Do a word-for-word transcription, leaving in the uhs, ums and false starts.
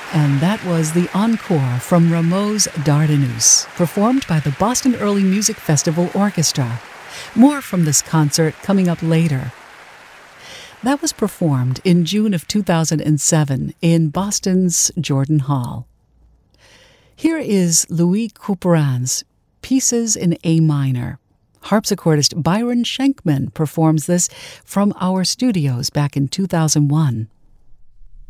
And that was the encore from Rameau's Dardanus, performed by the Boston Early Music Festival Orchestra. More from this concert coming up later. That was performed in June of two thousand seven in Boston's Jordan Hall. Here is Louis Couperin's Pieces in A Minor. Harpsichordist Byron Schenkman performs this from our studios back in two thousand one.